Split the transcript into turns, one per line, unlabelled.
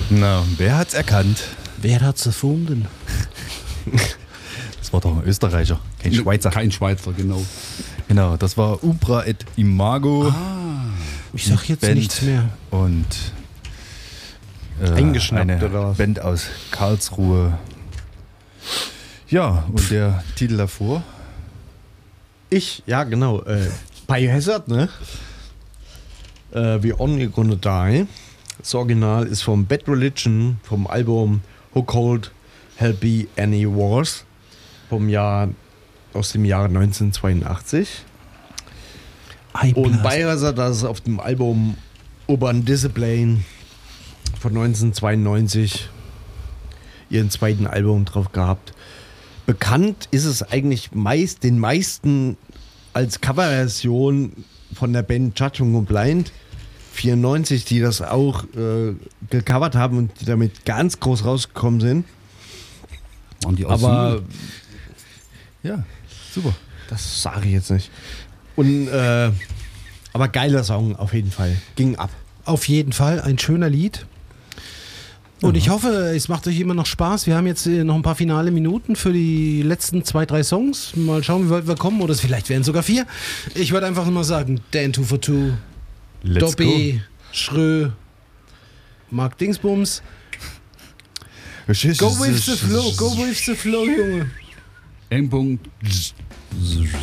Na, wer hat's erkannt?
Wer hat's erfunden?
Das war doch ein Österreicher, kein Schweizer.
Kein Schweizer, genau.
Genau, das war Umbra et Imago.
Ich sag jetzt
Band
nichts mehr.
Und
Eingeschnappt
eine
oder was?
Band aus Karlsruhe. Ja, und der Titel davor?
Ja genau. Biohazard, ne? We Only Gonna Die. Das Original ist vom Bad Religion, vom Album Who Cold Hell Be Any Wars aus dem Jahr 1982. Und Biohazard, das ist auf dem Album Urban Discipline von 1992 ihren zweiten Album drauf gehabt. Bekannt ist es eigentlich den meisten als Coverversion von der Band Judging und Blind 94, die das auch gecovert haben und die damit ganz groß rausgekommen sind.
Und die aus
Aber
Ja, super.
das sage ich jetzt nicht. Und aber geiler Song auf jeden Fall. Ging ab.
Auf jeden Fall ein schöner Lied. Und ich hoffe, es macht euch immer noch Spaß. Wir haben jetzt noch ein paar finale Minuten für die letzten 2-3 Songs. Mal schauen, wie weit wir kommen. Oder vielleicht werden es sogar 4. Ich würde einfach mal sagen, Dan 2 for 2,
Let's
Dobby, Schrö, Mark Dingsbums.
go.
Go with the flow, Junge.
M.